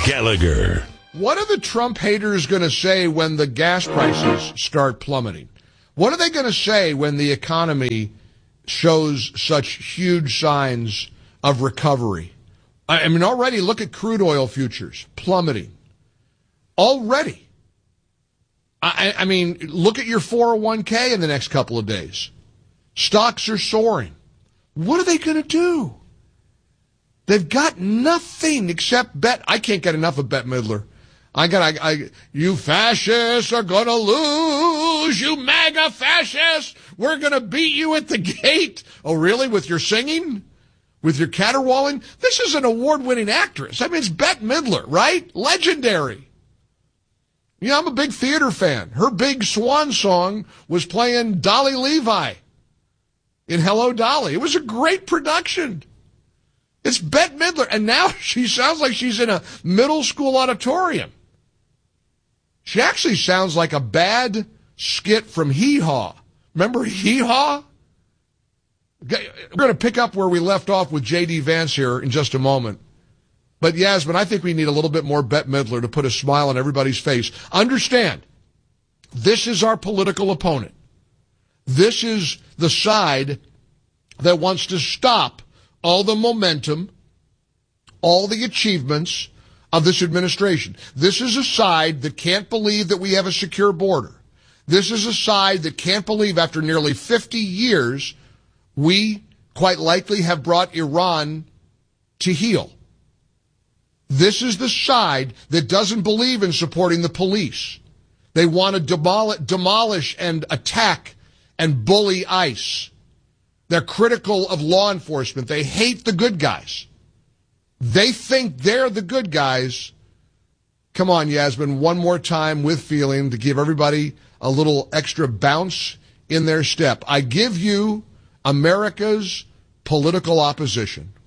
Gallagher. What are the Trump haters going to say when the gas prices start plummeting? What are they going to say when the economy shows such huge signs of recovery? I mean, already look at crude oil futures plummeting. Already. I mean, look at your 401k in the next couple of days. Stocks are soaring. What are they going to do? They've got nothing except bet. I can't get enough of Bette Midler. You fascists are going to lose. You MAGA fascists. We're going to beat you at the gate. Oh, really? With your singing? With your caterwauling? This is an award-winning actress. I mean, it's Bette Midler, right? Legendary. You know, I'm a big theater fan. Her big swan song was playing Dolly Levi in Hello, Dolly. It was a great production. It's Bette Midler, and now she sounds like she's in a middle school auditorium. She actually sounds like a bad skit from Hee Haw. Remember Hee Haw? We're going to pick up where we left off with J.D. Vance here in just a moment. But Yasmin, I think we need a little bit more Bette Midler to put a smile on everybody's face. Understand, this is our political opponent. This is the side that wants to stop all the momentum, all the achievements of this administration. This is a side that can't believe that we have a secure border. This is a side that can't believe after nearly 50 years, we quite likely have brought Iran to heel. This is the side that doesn't believe in supporting the police. They want to demolish and attack and bully ICE. They're critical of law enforcement. They hate the good guys. They think they're the good guys. Come on, Yasmin, one more time with feeling to give everybody a little extra bounce in their step. I give you America's political opposition.